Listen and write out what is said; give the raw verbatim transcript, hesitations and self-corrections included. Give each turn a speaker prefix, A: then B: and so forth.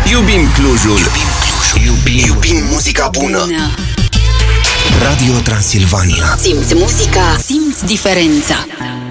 A: Iubim Clujul. Iubim Clujul. Iubim, iubim muzica bună. bună. Radio Transilvania.
B: Simți muzica, simți diferența.